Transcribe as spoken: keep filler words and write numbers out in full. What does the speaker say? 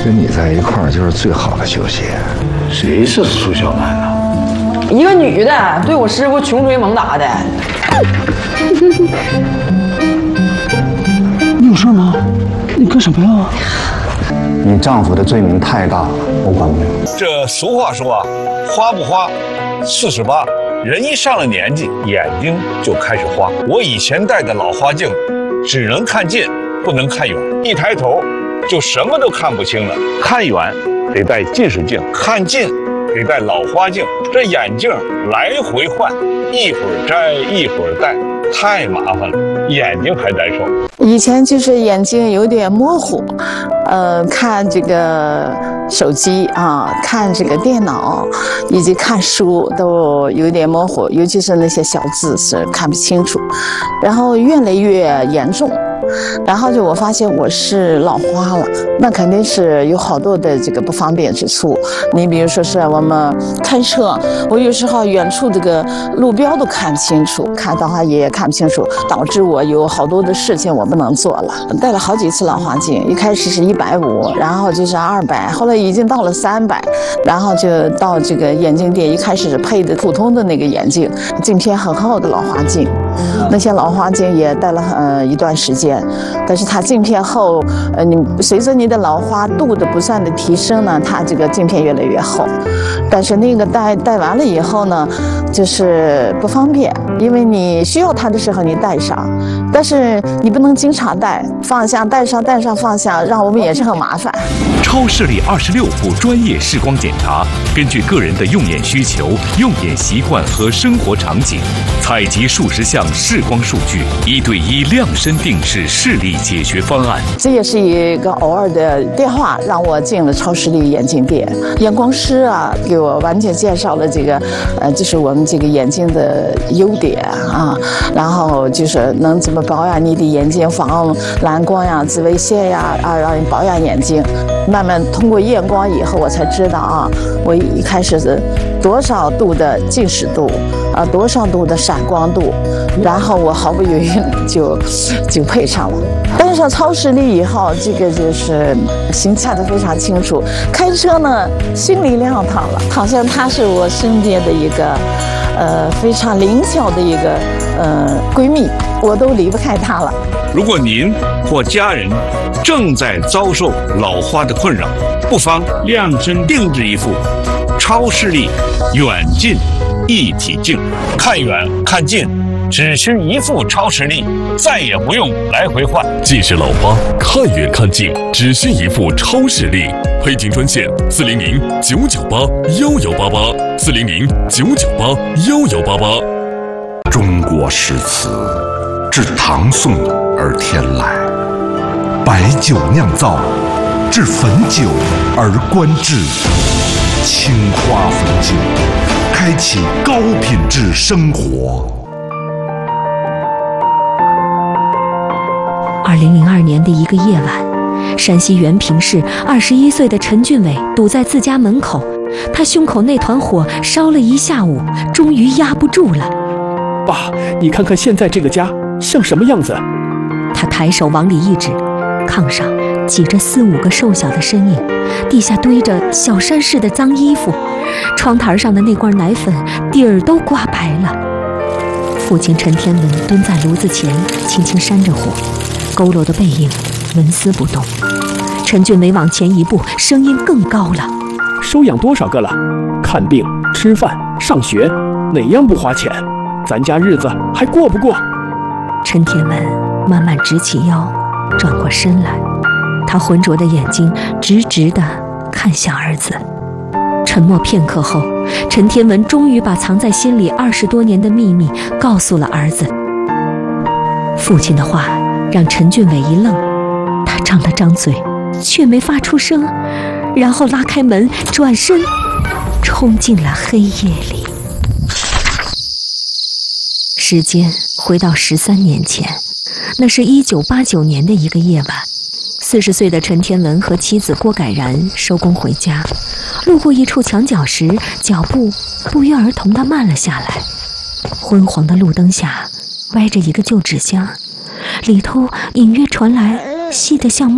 跟你在一块儿就是最好的休息。 谁是苏小曼呢？ 一个女的对我师傅穷追猛打的。 你有事吗？你干什么呀？ 你丈夫的罪名太大，我管不了。 这俗话说啊，花不花，四十八。人一上了年纪，眼睛就开始花。我以前戴的老花镜，只能看近，不能看远。一抬头，就什么都看不清了。看远得戴近视镜，看近得戴老花镜。这眼镜来回换，一会儿摘一会儿戴，太麻烦了，眼睛还难受。 以前就是眼睛有点模糊，呃，看这个手机啊，看这个电脑，以及看书都有点模糊，尤其是那些小字是看不清楚，然后越来越严重。然后就我发现我是老花了，那肯定是有好多的这个不方便之处。你比如说是我们开车，我有时候远处这个路标都看不清楚，看的话也看不清楚，导致我有好多的事情我不能做了。戴了好几次老花镜，一开始是一百五，然后就是二百，后来已经到了三百，然后就到这个眼镜店，一开始是配的普通的那个眼镜，镜片很厚的老花镜，那些老花镜也戴了呃一段时间。但是它镜片厚，呃，你随着你的老花度的不断的提升呢，它这个镜片越来越厚。但是那个戴戴完了以后呢，就是不方便，因为你需要它的时候你戴上，但是你不能经常戴，放下戴上戴上放下，让我们也是很麻烦。 超视力二十六步专业视光检查，根据个人的用眼需求、用眼习惯和生活场景，采集数十项视光数据，一对一量身定制视力解决方案。 这也是一个偶尔的电话，让我进了超视力眼镜店，验光师啊给我完全介绍了这个，呃，就是我们这个眼睛的优点啊，然后就是能怎么保养你的眼睛，防蓝光呀、紫外线呀，啊，让你保养眼睛。慢慢通过验光以后，我才知道啊，我一开始是多少度的近视度，啊，多少度的闪光度，然后我毫不犹豫就就配上了。戴上超视力以后，这个就是心看得非常清楚，开车呢心里亮堂了，好像她是我身边的一个呃非常灵巧的一个呃闺蜜，我都离不开她了。 如果您或家人正在遭受老花的困扰，不妨量身定制一副超视力远近一体镜，看远看近只需一副超视力，再也不用来回换。 近视老花看远看近只需一副超视力，配镜专线四零零九九八幺幺八八四零零九九八幺幺八八。 中国诗词自唐宋而天来，白酒酿造，至汾酒而观致，青花汾酒，开启高品质生活。 二零零二年的一个夜晚，山西原平市二十一岁的陈俊伟堵在自家门口，他胸口那团火烧了一下午，终于压不住了。 爸，你看看现在这个家像什么样子？ 他抬手往里一指，炕上挤着四五个瘦小的身影，地下堆着小山似的脏衣服，窗台上的那罐奶粉底儿都刮白了。父亲陈天文蹲在炉子前，轻轻扇着火，佝偻的背影纹丝不动。陈俊伟往前一步，声音更高了： 收养多少个了？看病、吃饭、上学，哪样不花钱？咱家日子还过不过？ 陈天文慢慢直起腰，转过身来，他浑浊的眼睛直直地看向儿子。沉默片刻后，陈天文终于把藏在心里二十多年的秘密告诉了儿子。父亲的话让陈俊伟一愣，他张了张嘴，却没发出声，然后拉开门，转身冲进了黑夜里。时间回到十三年前，那是一九八九年的一个夜晚，四十岁的陈天文和妻子郭改然收工回家，路过一处墙角时，脚步不约而同地慢了下来。昏黄的路灯下，歪着一个旧纸箱，里头隐约传来细得像